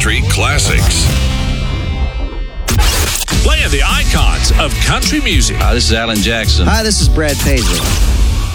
country classics. Playing the icons of country music. Hi, this is Alan Jackson. Hi, this is Brad Paisley.